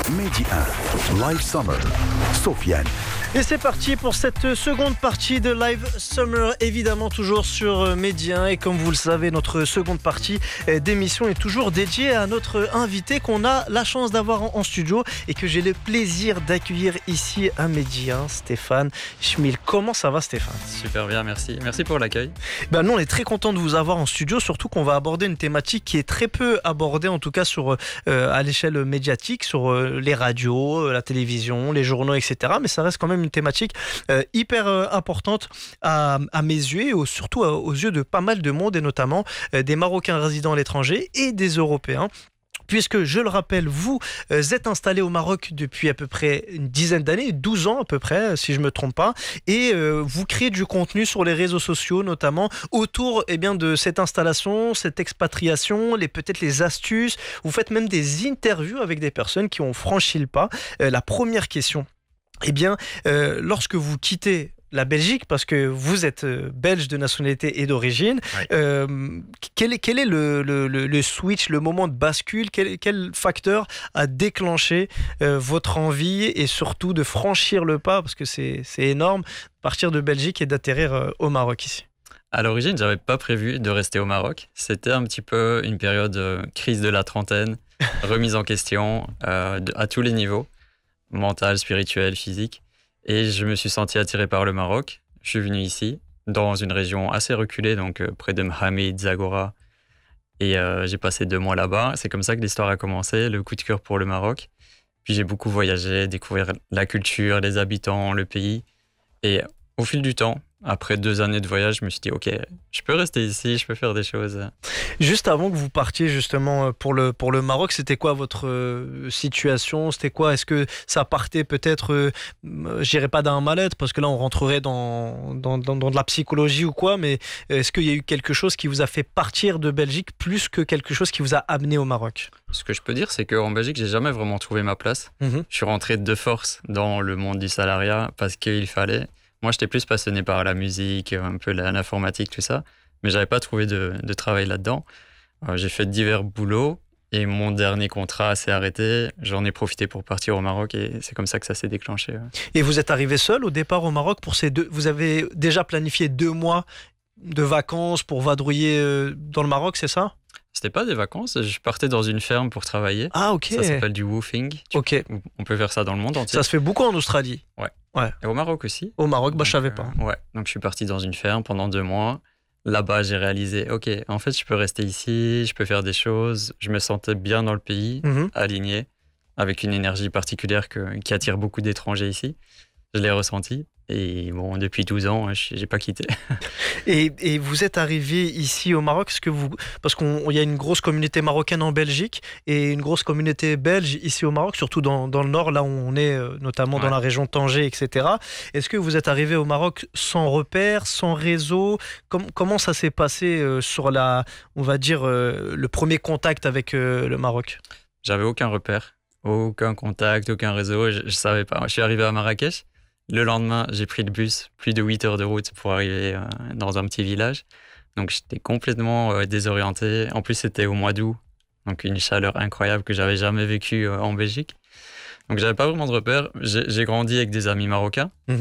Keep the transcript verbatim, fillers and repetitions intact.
Mehdi un, Live Summer, Sofiane. Et c'est parti pour cette seconde partie de Live Summer, évidemment toujours sur Mehdi un. Et comme vous le savez, notre seconde partie d'émission est toujours dédiée à notre invité qu'on a la chance d'avoir en studio et que j'ai le plaisir d'accueillir ici à Mehdi un, Stéphane Schmil. Comment ça va, Stéphane ? Super bien, merci. Merci pour l'accueil. Ben nous, on est très content de vous avoir en studio, surtout qu'on va aborder une thématique qui est très peu abordée, en tout cas sur, euh, à l'échelle médiatique, sur euh, les radios, la télévision, les journaux, et cetera. Mais ça reste quand même une thématique euh, hyper euh, importante à, à mes yeux et au, surtout à, aux yeux de pas mal de monde et notamment euh, des Marocains résidant à l'étranger et des Européens. Puisque, je le rappelle, vous euh, êtes installé au Maroc depuis à peu près une dizaine d'années, douze ans à peu près, si je ne me trompe pas, et euh, vous créez du contenu sur les réseaux sociaux, notamment autour eh bien, de cette installation, cette expatriation, les, peut-être les astuces. Vous faites même des interviews avec des personnes qui ont franchi le pas. Euh, la première question, eh bien, euh, lorsque vous quittez la Belgique, parce que vous êtes belge de nationalité et d'origine. Oui. Euh, quel est, quel est le, le, le switch, le moment de bascule, quel, quel facteur a déclenché euh, votre envie et surtout de franchir le pas, parce que c'est, c'est énorme, partir de Belgique et d'atterrir euh, au Maroc ici? À l'origine, j'avais pas prévu de rester au Maroc. C'était un petit peu une période de crise de la trentaine, remise en question euh, de, à tous les niveaux, mental, spirituel, physique. Et je me suis senti attiré par le Maroc. Je suis venu ici, dans une région assez reculée, donc euh, près de Mohamed, Zagora. Et euh, j'ai passé deux mois là-bas. C'est comme ça que l'histoire a commencé, le coup de cœur pour le Maroc. Puis j'ai beaucoup voyagé, découvert la culture, les habitants, le pays. Et au fil du temps, après deux années de voyage, je me suis dit, ok, je peux rester ici, je peux faire des choses. Juste avant que vous partiez justement pour le, pour le Maroc, c'était quoi votre euh, situation ? C'était quoi ? Est-ce que ça partait peut-être, euh, je dirais pas d'un mal-être, parce que là on rentrerait dans, dans, dans, dans de la psychologie ou quoi, mais est-ce qu'il y a eu quelque chose qui vous a fait partir de Belgique plus que quelque chose qui vous a amené au Maroc ? Ce que je peux dire, c'est qu'en Belgique, j'ai jamais vraiment trouvé ma place. Mm-hmm. Je suis rentré de force dans le monde du salariat parce qu'il fallait. Moi, j'étais plus passionné par la musique, un peu l'informatique, tout ça. Mais j'avais pas trouvé de, de travail là-dedans. Euh, j'ai fait divers boulots et mon dernier contrat s'est arrêté. J'en ai profité pour partir au Maroc et c'est comme ça que ça s'est déclenché. Ouais. Et vous êtes arrivé seul au départ au Maroc pour ces deux... Vous avez déjà planifié deux mois de vacances pour vadrouiller dans le Maroc, c'est ça ? C'était pas des vacances, je partais dans une ferme pour travailler. Ah, ok. Ça s'appelle du woofing. Ok. On peut faire ça dans le monde entier. Ça se fait beaucoup en Australie. Ouais. Ouais. Et au Maroc aussi. Au Maroc, bah, donc, je savais pas. Euh, ouais. Donc, je suis parti dans une ferme pendant deux mois. Là-bas, j'ai réalisé, ok, en fait, je peux rester ici, je peux faire des choses. Je me sentais bien dans le pays, mm-hmm. aligné, avec une énergie particulière que, qui attire beaucoup d'étrangers ici. Je l'ai ressenti. Et bon, depuis douze ans, je n'ai pas quitté. Et, et vous êtes arrivé ici au Maroc, est-ce que vous, parce qu'il y a une grosse communauté marocaine en Belgique et une grosse communauté belge ici au Maroc, surtout dans, dans le nord, là où on est, notamment ouais. dans la région de Tanger, et cetera. Est-ce que vous êtes arrivé au Maroc sans repère, sans réseau ? Com- Comment ça s'est passé euh, sur la, on va dire, euh, le premier contact avec euh, le Maroc ? J'avais aucun repère, aucun contact, aucun réseau. Je ne savais pas. Je suis arrivé à Marrakech. Le lendemain, j'ai pris le bus, plus de huit heures de route pour arriver euh, dans un petit village. Donc, j'étais complètement euh, désorienté. En plus, c'était au mois d'août, donc une chaleur incroyable que j'avais jamais vécue euh, en Belgique. Donc, j'avais pas vraiment de repères. J'ai, j'ai grandi avec des amis marocains. Mmh.